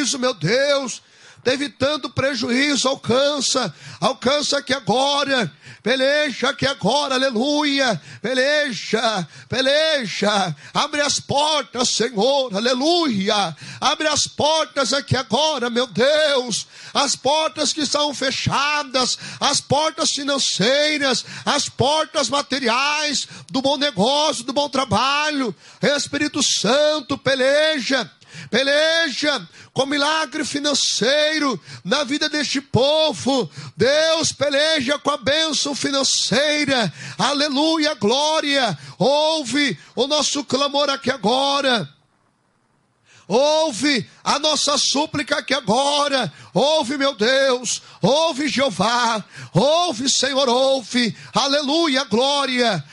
prejuízo, meu Deus. Teve tanto prejuízo, alcança aqui agora, peleja aqui agora, aleluia, peleja, abre as portas, Senhor, aleluia, abre as portas aqui agora, meu Deus, as portas que estão fechadas, as portas financeiras, as portas materiais, do bom negócio, do bom trabalho, Espírito Santo, peleja com milagre financeiro na vida deste povo. Deus, peleja com a bênção financeira, aleluia, glória. Ouve o nosso clamor aqui agora, ouve a nossa súplica aqui agora, ouve, meu Deus, ouve, Jeová, ouve, Senhor, ouve, aleluia, glória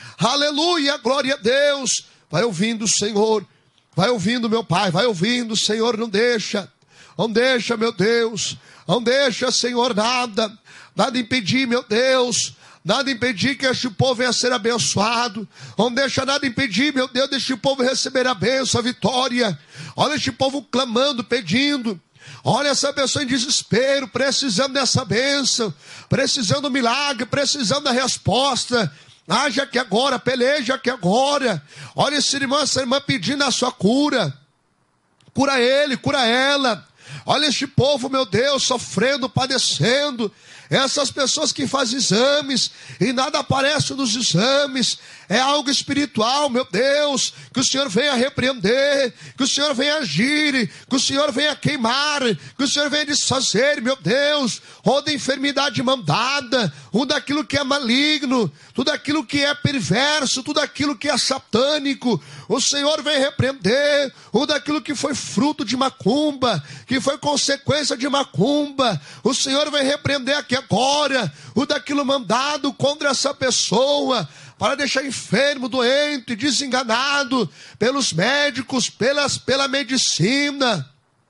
a Deus. Vai ouvindo, Senhor. Vai ouvindo, meu Pai, vai ouvindo, Senhor, não deixa, meu Deus, não deixa, Senhor, nada impedir, meu Deus, nada impedir que este povo venha a ser abençoado, não deixa nada impedir, meu Deus, deste povo receber a bênção, a vitória. Olha este povo clamando, pedindo, olha essa pessoa em desespero, precisando dessa bênção, precisando do milagre, precisando da resposta. Haja aqui agora, peleja aqui agora. Olha esse irmão, essa irmã pedindo a sua cura. Cura ele, cura ela. Olha este povo, meu Deus, sofrendo, padecendo. Essas pessoas que fazem exames e nada aparece nos exames. É algo espiritual, meu Deus. Que o Senhor venha repreender, que o Senhor venha agir, que o Senhor venha queimar, que o Senhor venha desfazer, meu Deus. Toda enfermidade mandada, tudo aquilo que é maligno, tudo aquilo que é perverso, tudo aquilo que é satânico, o Senhor vem repreender. Tudo aquilo que foi fruto de macumba, que foi consequência de macumba, o Senhor vem repreender aqui agora. Tudo aquilo mandado contra essa pessoa, para deixar enfermo, doente, desenganado pelos médicos, pela medicina.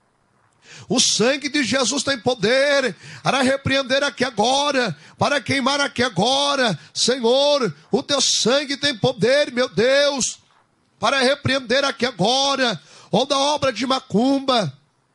O sangue de Jesus tem poder para repreender aqui agora, para queimar aqui agora. Senhor, o teu sangue tem poder, meu Deus, para repreender aqui agora toda obra de macumba,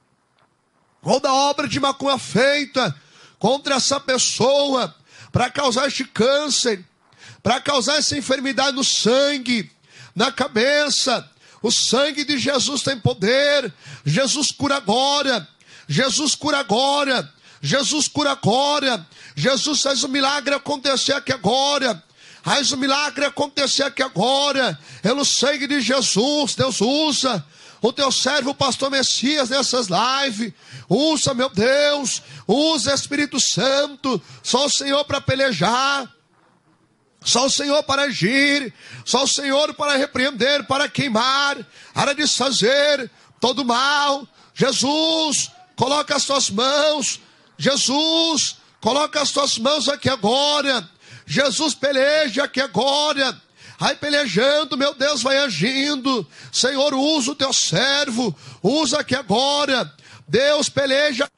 toda obra de macumba feita contra essa pessoa, para causar este câncer, para causar essa enfermidade no sangue, na cabeça. O sangue de Jesus tem poder. Jesus cura agora. Jesus cura agora. Jesus cura agora. Jesus faz o milagre acontecer aqui agora. Faz o milagre acontecer aqui agora. Pelo sangue de Jesus, Deus usa o teu servo, o pastor Messias, nessas lives. Usa, meu Deus. Usa, Espírito Santo. Só o Senhor para pelejar. Só o Senhor para agir, só o Senhor para repreender, para queimar, para desfazer todo mal. Jesus, coloca as tuas mãos. Jesus, coloca as tuas mãos aqui agora. Jesus, peleja aqui agora. Vai pelejando, meu Deus, vai agindo. Senhor, usa o teu servo, usa aqui agora. Deus, peleja